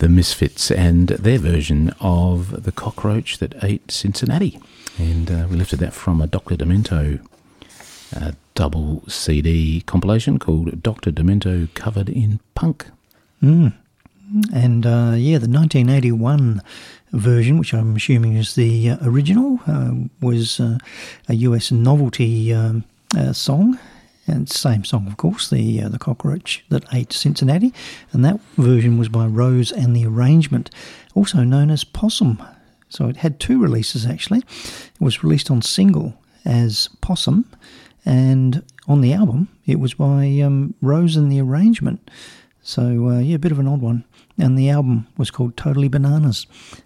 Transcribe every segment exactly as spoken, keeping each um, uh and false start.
the Misfits and their version of The Cockroach That Ate Cincinnati. And uh, we lifted that from a Doctor Demento uh, double C D compilation called Doctor Demento Covered in Punk. Mm. And, uh, yeah, the nineteen eighty-one version, which I'm assuming is the uh, original, uh, was uh, a U S novelty um, uh, song. And same song, of course, the uh, the Cockroach That Ate Cincinnati. And that version was by Rose and the Arrangement, also known as Possum. So it had two releases, actually. It was released on single as Possum, and on the album it was by um, Rose and the Arrangement. So, uh, yeah, a bit of an odd one. And the album was called Totally Bananas.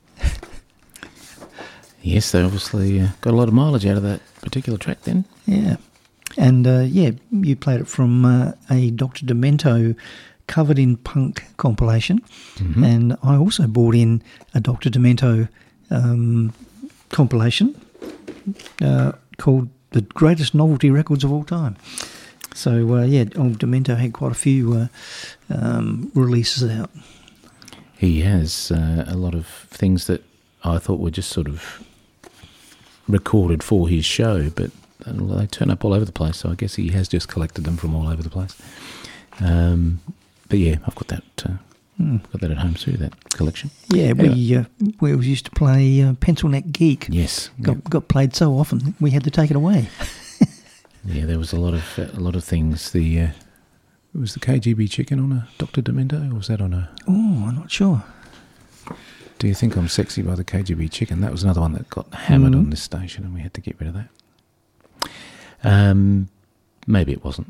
Yes, they obviously uh, got a lot of mileage out of that particular track then. Yeah. And, uh, yeah, you played it from uh, a Doctor Demento Covered in Punk compilation. Mm-hmm. And I also bought in a Doctor Demento um, compilation uh, called The Greatest Novelty Records of All Time. So, uh, yeah, old Demento had quite a few uh, um, releases out. He has uh, a lot of things that I thought were just sort of recorded for his show, but they turn up all over the place, so I guess he has just collected them from all over the place. Um, but yeah, I've got that uh, mm. got that at home too, that collection. Yeah, anyway. we uh, we always used to play uh, Pencil Neck Geek. Yes. Got, yep. got played so often, we had to take it away. Yeah, there was a lot of uh, a lot of things. The uh, was the K G B Chicken on a Doctor Demento, or was that on a... Oh, I'm not sure. Do You Think I'm Sexy by the K G B Chicken? That was another one that got hammered mm. on this station, and we had to get rid of that. Um, maybe it wasn't.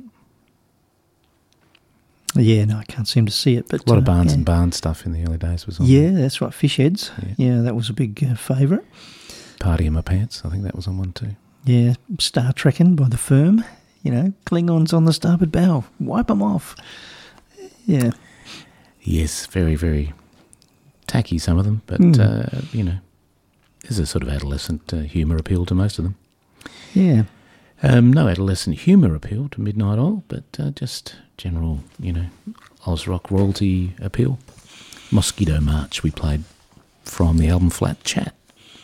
Yeah, no, I can't seem to see it. But a lot uh, of Barnes yeah. and Barnes stuff in the early days was on. Yeah, that's right. Fish Heads. Yeah, yeah that was a big uh, favourite. Party in My Pants. I think that was on one too. Yeah, Star Trekking by The Firm. You know, Klingons on the starboard bow. Wipe them off. Yeah. Yes, very, very tacky, some of them, but mm. uh, you know, there's a sort of adolescent uh, humour appeal to most of them. Yeah. Um, no adolescent humour appeal to Midnight Oil, but uh, just general, you know, Oz rock royalty appeal. Mosquito March we played from the album Flat Chat.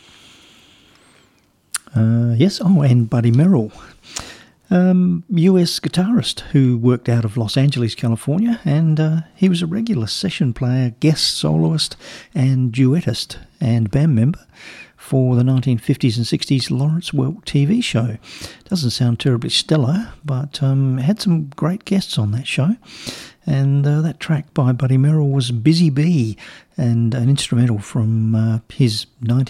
Uh, yes, oh, and Buddy Merrill, um, U S guitarist who worked out of Los Angeles, California, and uh, he was a regular session player, guest soloist, and duettist and band member for the nineteen fifties and sixties Lawrence Welk T V show. Doesn't sound terribly stellar, but um, had some great guests on that show. And uh, that track by Buddy Merrill was Busy Bee, and an instrumental from uh, his nineteen